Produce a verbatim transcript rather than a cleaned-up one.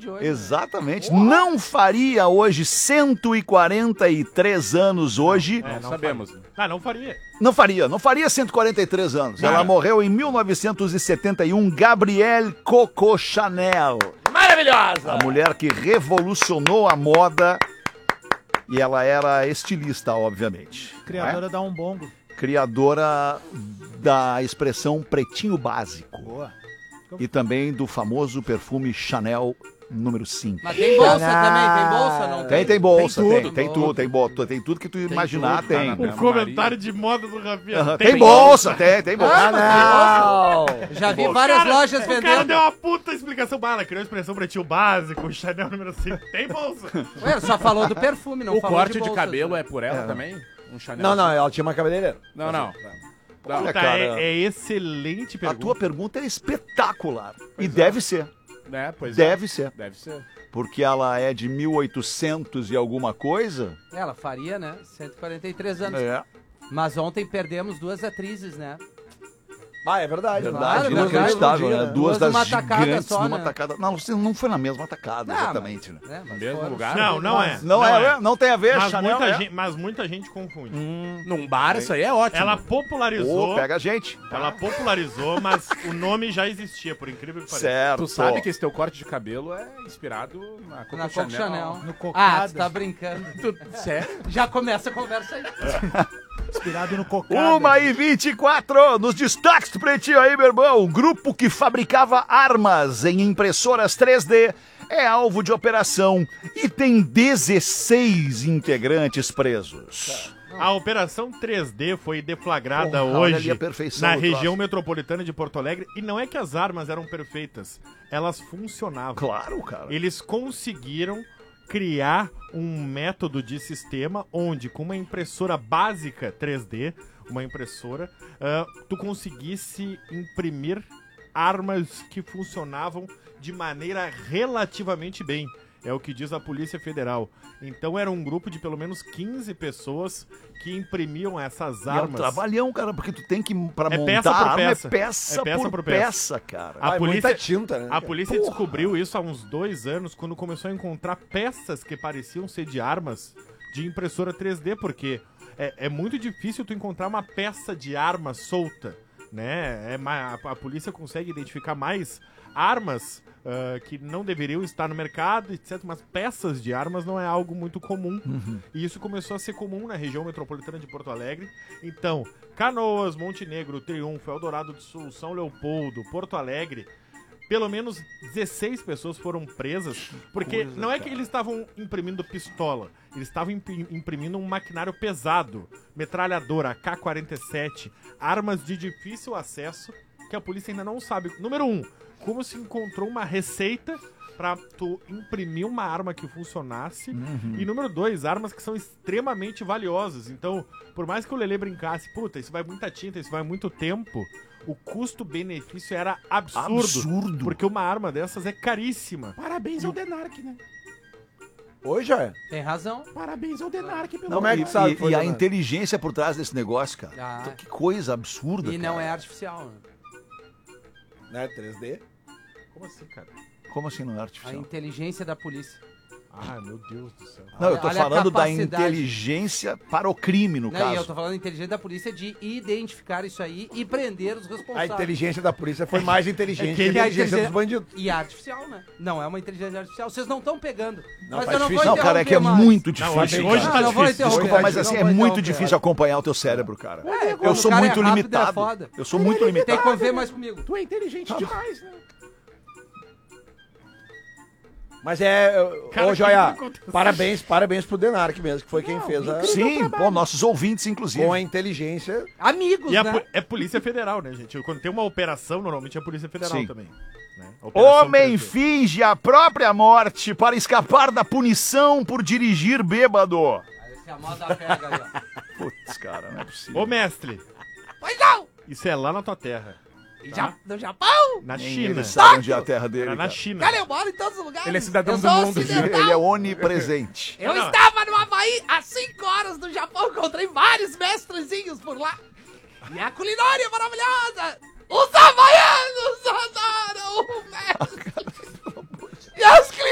de hoje. Exatamente. Né? Não faria hoje cento e quarenta e três anos hoje. É, não sabemos. Ah, não faria. Não faria, não faria cento e quarenta e três anos. Ela Cara. morreu em mil novecentos e setenta e um, Gabrielle Coco Chanel. Maravilhosa! A mulher que revolucionou a moda e ela era estilista, obviamente. Criadora da Umbongo. Criadora da expressão pretinho básico. Boa. E também do famoso perfume Chanel número cinco. Mas tem bolsa também, tem bolsa? Não Tem, tem bolsa, Tem tem, tudo. tem tudo, tem bolsa, tem tudo que tu imaginar, tudo, tem. cara, O comentário de moda do Rafinha. Aham, Tem bolsa, tem, tem bolsa. Ah, não! Já vi várias Cara, lojas O cara vendendo. deu uma puta explicação. Bah, ela criou a expressão pretinho básico, Chanel número cinco. Tem bolsa. Ué, só falou do perfume, não O falou corte de, bolsas, cabelo né? é por ela também? Um Chanel? Não, não, ela tinha uma cabeleireira. Não, não. Olha, Puta, cara, é, é excelente a pergunta. tua pergunta é espetacular. E deve ser, É, pois deve é. ser. Deve ser. Porque ela é de mil e oitocentos e alguma coisa. Ela faria, né? cento e quarenta e três anos. É. Mas ontem perdemos duas atrizes, né? Ah, é verdade. Verdade, Claro, inacreditável, verdade. né? Duas Duas das numa tacada gigantes só, numa né? tacada. Não, você não foi na mesma tacada, Não, exatamente, né? né? Mas Mesmo foram- lugar? Não, não é. Não, é, não tem a ver, Mas, Chanel. muita é. gente, mas muita gente confunde. Num bar, isso aí é ótimo. Ela popularizou. Ô, pega a gente. Ela popularizou, mas o nome já existia, por incrível que pareça. Certo. Tu sabe que esse teu corte de cabelo é inspirado na Coco Na Coco Chanel. Chanel. No Ah, cocada. tu tá brincando. Tu, sério? Já começa a conversa aí. Inspirado no cocada. Uma e vinte e quatro, nos destaques do Pretinho aí, meu irmão. Um grupo que fabricava armas em impressoras três D é alvo de operação e tem dezesseis integrantes presos. A Operação três D foi deflagrada Porra, olha ali hoje a perfeição na do região troço. metropolitana de Porto Alegre. E não é que as armas eram perfeitas, elas funcionavam. Claro, cara. Eles conseguiram criar um método de sistema onde, com uma impressora básica três D, uma impressora, ah, tu conseguisse imprimir armas que funcionavam de maneira relativamente bem. É o que diz a Polícia Federal. Então era um grupo de pelo menos quinze pessoas que imprimiam essas E é um armas. trabalhão, cara, porque tu tem que, pra É montar peça a por arma, peça. é peça, É peça por, por peça. peça. cara. A Ah, é polícia- muita tinta, né? A polícia descobriu isso há uns dois anos, quando começou a encontrar peças que pareciam ser de armas de impressora três D, porque é, é muito difícil tu encontrar uma peça de arma solta, né? É, ma- a, a polícia consegue identificar mais armas ah, que não deveriam estar no mercado, etcétera. Mas peças de armas não é algo muito comum. E isso começou a ser comum na região metropolitana de Porto Alegre. Então, Canoas, Montenegro, Triunfo, Eldorado do Sul, São Leopoldo, Porto Alegre, pelo menos dezesseis pessoas foram presas, porque não é que eles estavam imprimindo pistola, eles estavam impi- imprimindo um maquinário pesado, metralhadora, A K quarenta e sete, armas de difícil acesso, que a polícia ainda não sabe. Número um, como se encontrou uma receita pra tu imprimir uma arma que funcionasse. E número dois, armas que são extremamente valiosas. Então, por mais que o Lelê brincasse, puta, isso vai muita tinta, isso vai muito tempo, o custo-benefício era absurdo. Absurdo. Porque uma arma dessas é caríssima. Parabéns ao Denark, né? Hoje já é. Tem razão. Parabéns ao Denark pelo Não, Como é que e, tu sabe e- que foi, e a Leonardo? inteligência por trás desse negócio, cara. Ah. Então, que coisa absurda, E cara. não é artificial, né? Né, três D? Como assim, cara? Como assim não é A artificial? inteligência da polícia. Ah, meu Deus do céu. Não, eu tô Olha a falando da capacidade. inteligência para o crime, no Não, caso. e eu tô falando da inteligência da polícia de identificar isso aí e prender os A responsáveis. inteligência da polícia foi mais inteligente que que a a inteligência dos inteligência- bandidos. E é artificial, né? Não é uma inteligência artificial. Vocês não estão pegando. Não, mas tá eu não difícil. vou Não, cara, é que é interromper mais. muito Não, difícil. hoje, cara. hoje Não, tá não vou difícil. interromper. Desculpa, mas Não assim, vou é muito interromper. difícil acompanhar o teu cérebro, cara. É, quando Eu o sou cara é muito rápido, limitado. É foda. Eu sou muito Tem limitado. que conviver mais comigo. Tu é inteligente demais, né? Mas é. Cara, Ô, que Joia, que aconteceu? parabéns, parabéns pro Denark mesmo, que foi quem fez a. Sim, pô, nossos ouvintes, inclusive. Com a inteligência. Amigos, E a né? po- é Polícia Federal, né, gente? Quando tem uma operação, normalmente é a Polícia Federal Sim. também. Né? A Operação Homem três D. finge a própria morte para escapar da punição por dirigir bêbado. Essa é a moda pega aí, ó. Putz, cara, não é possível. Ô, mestre, Pois não! isso é lá na tua terra. E Tá? ja- no Japão? Na Nem China. ele sabe onde é a terra dele. Era na cara. China. Cara, eu moro em todos os lugares. Ele é cidadão eu do sou mundo, ocidental. Ele é onipresente. Eu Não. estava no Havaí há cinco horas do Japão, encontrei vários mestrezinhos por lá. E a culinária é maravilhosa! Os havaianos adoram o mestre! E as